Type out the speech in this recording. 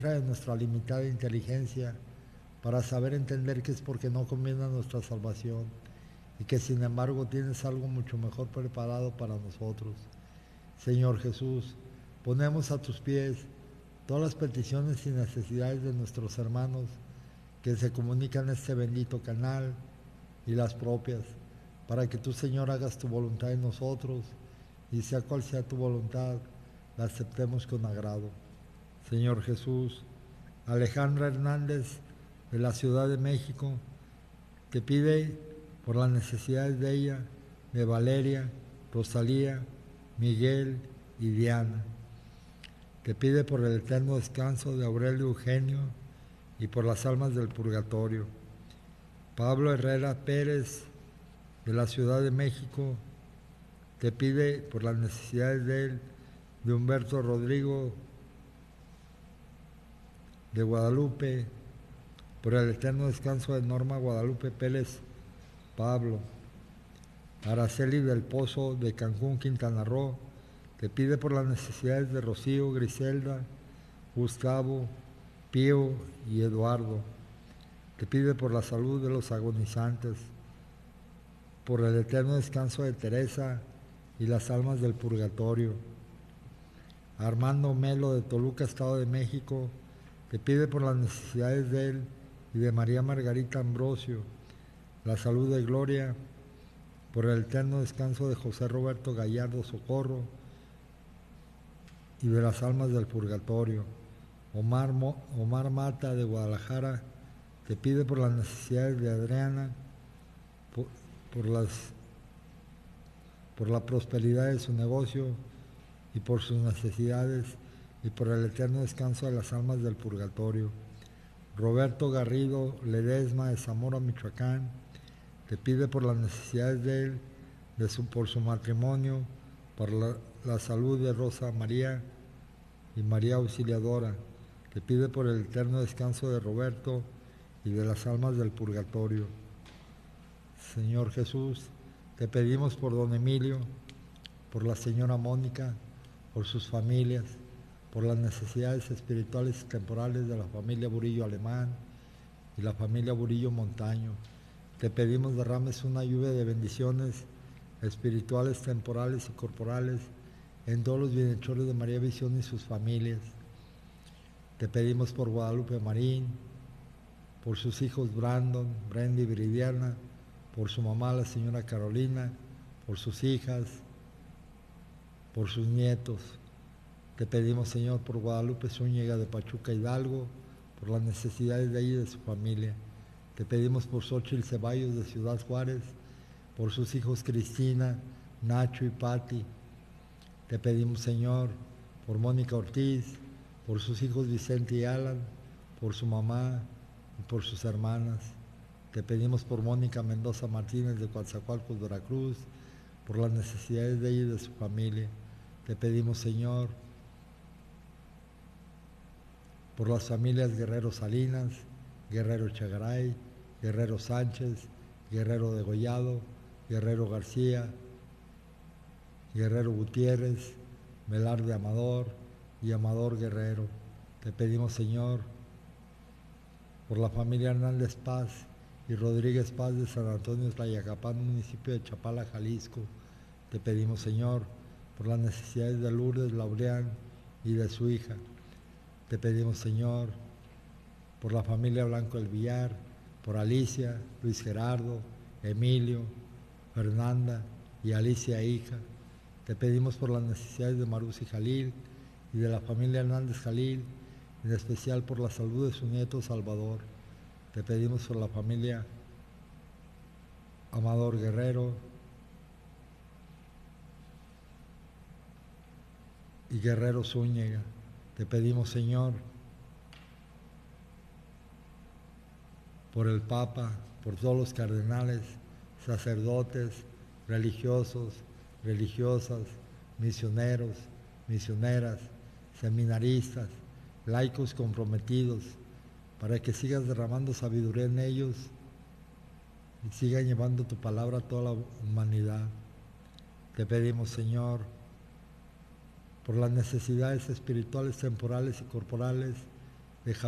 de nuestra limitada inteligencia para saber entender que es porque no conviene a nuestra salvación y que sin embargo tienes algo mucho mejor preparado para nosotros. Señor Jesús, ponemos a tus pies todas las peticiones y necesidades de nuestros hermanos que se comunican en este bendito canal y las propias, para que tú, Señor, hagas tu voluntad en nosotros y sea cual sea tu voluntad, la aceptemos con agrado. Señor Jesús, Alejandra Hernández de la Ciudad de México te pide por las necesidades de ella, de Valeria, Rosalía, Miguel y Diana. Te pide por el eterno descanso de Aurelio Eugenio y por las almas del purgatorio. Pablo Herrera Pérez de la Ciudad de México te pide por las necesidades de él, de Humberto Rodrigo de Guadalupe, por el eterno descanso de Norma Guadalupe Pérez Pablo. Araceli del Pozo de Cancún, Quintana Roo, te pide por las necesidades de Rocío, Griselda, Gustavo, Pío y Eduardo. Te pide por la salud de los agonizantes, por el eterno descanso de Teresa y las almas del purgatorio. Armando Melo de Toluca, Estado de México, te pide por las necesidades de él y de María Margarita Ambrosio, la salud de Gloria, por el eterno descanso de José Roberto Gallardo Socorro y de las almas del purgatorio. Omar Mata de Guadalajara te pide por las necesidades de Adriana, por la prosperidad de su negocio y por sus necesidades y por el eterno descanso de las almas del purgatorio. Roberto Garrido Ledesma de Zamora, Michoacán, te pide por las necesidades de él, por su matrimonio, por la salud de Rosa María y María Auxiliadora. Te pide por el eterno descanso de Roberto y de las almas del purgatorio. Señor Jesús, te pedimos por don Emilio, por la señora Mónica, por sus familias, por las necesidades espirituales y temporales de la familia Burillo Alemán y la familia Burillo Montaño. Te pedimos derrames una lluvia de bendiciones espirituales, temporales y corporales en todos los bienhechores de María Visión y sus familias. Te pedimos por Guadalupe Marín, por sus hijos Brandon, Brenda y Viridiana, por su mamá la señora Carolina, por sus hijas, por sus nietos. Te pedimos, Señor, por Guadalupe Zúñiga de Pachuca Hidalgo, por las necesidades de ella y de su familia. Te pedimos por Xóchitl Ceballos de Ciudad Juárez, por sus hijos Cristina, Nacho y Patti. Te pedimos, Señor, por Mónica Ortiz, por sus hijos Vicente y Alan, por su mamá y por sus hermanas. Te pedimos por Mónica Mendoza Martínez de Coatzacoalcos, Veracruz, por las necesidades de ella y de su familia. Te pedimos, Señor, por las familias Guerrero Salinas, Guerrero Chagaray, Guerrero Sánchez, Guerrero Degollado, Guerrero García, Guerrero Gutiérrez, Velarde Amador y Amador Guerrero. Te pedimos, Señor, por la familia Hernández Paz y Rodríguez Paz de San Antonio Tlayacapán, municipio de Chapala, Jalisco. Te pedimos, Señor, por las necesidades de Lourdes Laureán y de su hija. Te pedimos, Señor, por la familia Blanco del Villar, por Alicia, Luis Gerardo, Emilio, Fernanda y Alicia hija. Te pedimos por las necesidades de Maruz y Jalil y de la familia Hernández Jalil, en especial por la salud de su nieto Salvador. Te pedimos por la familia Amador Guerrero y Guerrero Zúñiga. Te pedimos, Señor, por el Papa, por todos los cardenales, sacerdotes, religiosos, religiosas, misioneros, misioneras, seminaristas, laicos comprometidos, para que sigas derramando sabiduría en ellos y sigan llevando tu palabra a toda la humanidad. Te pedimos, Señor, por las necesidades espirituales, temporales y corporales